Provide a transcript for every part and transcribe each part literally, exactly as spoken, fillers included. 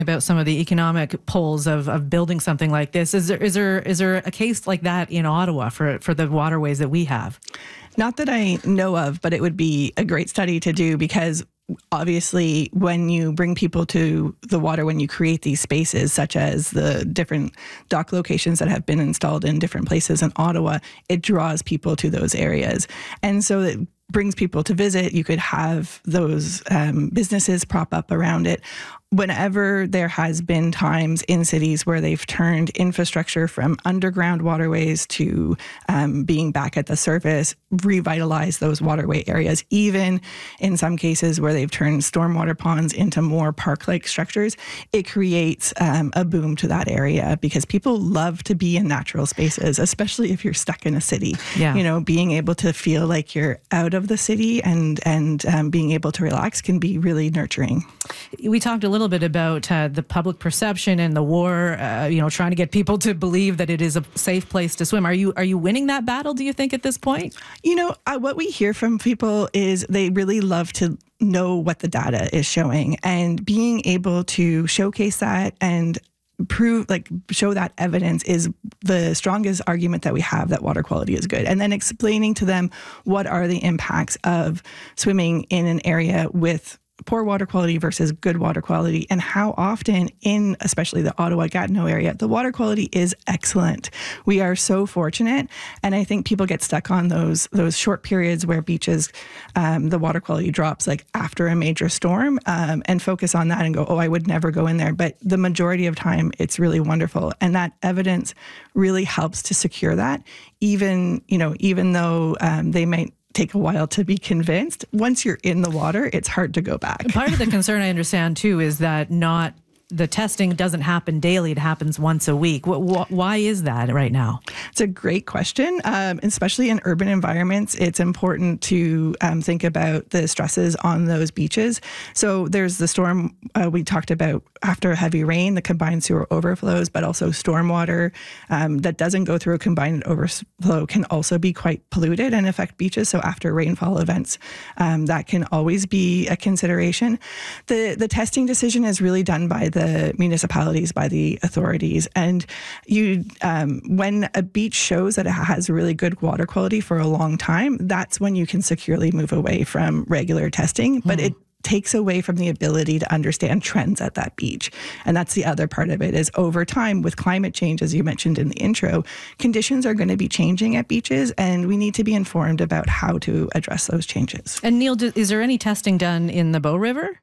about some of the economic pulls of, of building something like this. Is there is there is there a case like that in Ottawa for for the waterways that we have? Not that I know of, but it would be a great study to do, because obviously when you bring people to the water, when you create these spaces, such as the different dock locations that have been installed in different places in Ottawa, it draws people to those areas. And so it brings people to visit. You could have those um, businesses prop up around it. Whenever there has been times in cities where they've turned infrastructure from underground waterways to um, being back at the surface, revitalize those waterway areas, even in some cases where they've turned stormwater ponds into more park-like structures, it creates um, a boom to that area, because people love to be in natural spaces, especially if you're stuck in a city. Yeah. You know, being able to feel like you're out of the city and, and um, being able to relax can be really nurturing. We talked a little bit about uh, the public perception and the war, uh, you know, trying to get people to believe that it is a safe place to swim. Are you are you winning that battle, do you think, at this point? You know, uh, what we hear from people is they really love to know what the data is showing, and being able to showcase that and prove, like, show that evidence is the strongest argument that we have that water quality is good. And then explaining to them what are the impacts of swimming in an area with poor water quality versus good water quality, and how often in especially the Ottawa-Gatineau area, the water quality is excellent. We are so fortunate, and I think people get stuck on those those short periods where beaches, um, the water quality drops like after a major storm, um, and focus on that and go, oh, I would never go in there. But the majority of time, it's really wonderful, and that evidence really helps to secure that. Even you know, even though um, they might take a while to be convinced, once you're in the water, it's hard to go back. Part of the concern, I understand too, is that not the testing doesn't happen daily. It happens once a week. What, wh- why is that right now? It's a great question. Um, especially in urban environments, it's important to um, think about the stresses on those beaches. So there's the storm uh, we talked about after heavy rain, the combined sewer overflows, but also stormwater um, that doesn't go through a combined overflow can also be quite polluted and affect beaches. So after rainfall events, um, that can always be a consideration. The, the testing decision is really done by the the municipalities, by the authorities. And you, um, when a beach shows that it has really good water quality for a long time, that's when you can securely move away from regular testing. But mm. it takes away from the ability to understand trends at that beach. And that's the other part of it, is over time with climate change, as you mentioned in the intro, conditions are going to be changing at beaches, and we need to be informed about how to address those changes. And Neil, is there any testing done in the Bow River?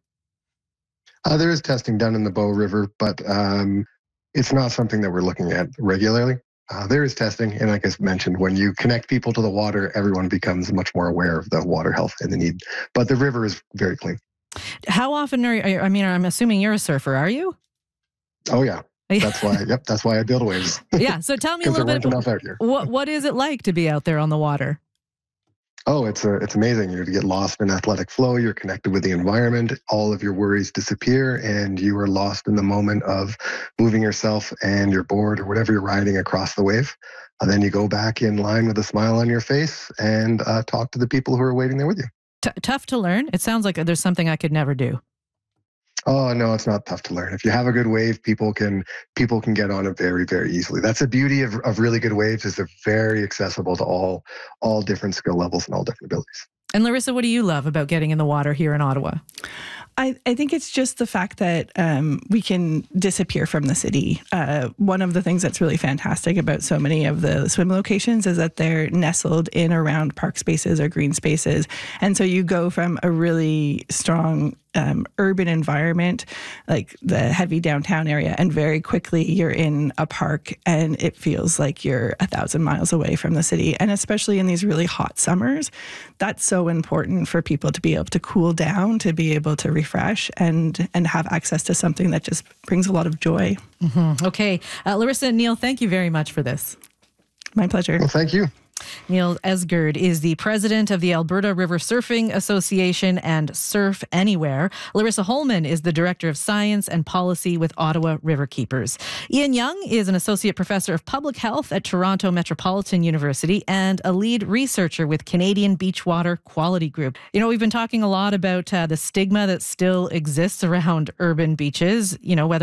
Uh, there is testing done in the Bow River, but um, it's not something that we're looking at regularly. Uh, there is testing, and like I mentioned, when you connect people to the water, everyone becomes much more aware of the water health and the need. But the river is very clean. How often are you, I mean, I'm assuming you're a surfer, are you? Oh, yeah. That's why, yep, that's why I build waves. Yeah, so tell me a little there bit, weren't enough out here. what what is it like to be out there on the water? Oh, it's a, it's amazing. You get lost in athletic flow. You're connected with the environment. All of your worries disappear, and you are lost in the moment of moving yourself and your board or whatever you're riding across the wave. And then you go back in line with a smile on your face and uh, talk to the people who are waiting there with you. T- tough to learn. It sounds like there's something I could never do. Oh, no, it's not tough to learn. If you have a good wave, people can people can get on it very, very easily. That's the beauty of, of really good waves, is they're very accessible to all all different skill levels and all different abilities. And Larissa, what do you love about getting in the water here in Ottawa? I, I think it's just the fact that um, we can disappear from the city. Uh, one of the things that's really fantastic about so many of the swim locations is that they're nestled in around park spaces or green spaces. And so you go from a really strong um, urban environment, like the heavy downtown area, and very quickly you're in a park and it feels like you're a thousand miles away from the city. And especially in these really hot summers, that's so important for people to be able to cool down, to be able to refresh and and have access to something that just brings a lot of joy. Mm-hmm. Okay. Uh, Larissa and Neil, thank you very much for this. My pleasure. Well, thank you. Neil Esgird is the president of the Alberta River Surfing Association and Surf Anywhere. Larissa Holman is the director of science and policy with Ottawa Riverkeepers. Ian Young is an associate professor of public health at Toronto Metropolitan University and a lead researcher with Canadian Beachwater Quality Group. You know, we've been talking a lot about uh, the stigma that still exists around urban beaches, you know, whether